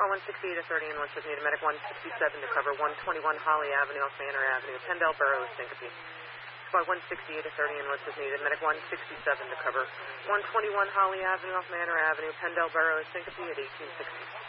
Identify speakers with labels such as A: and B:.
A: 168 to 30 in what's needed. Medic 167 to cover 121 Holly Avenue off Manor Avenue. Pendel Burrows, syncope. Squad 168 to 30 in what's needed. Medic 167 to cover 121 Holly Avenue off Manor Avenue. Pendel Burrows, syncope at 1860.